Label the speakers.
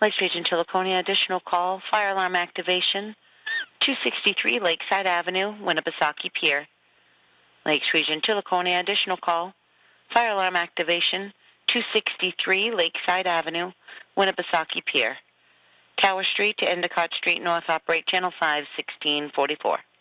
Speaker 1: Lakes Region to Laconia, additional call, fire alarm activation, 263 Lakeside Avenue, Winnipesaukee Pier. Lakes Region to Laconia, additional call, fire alarm activation, 263 Lakeside Avenue, Winnipesaukee Pier. Tower Street to Endicott Street North, operate Channel 5, 1644.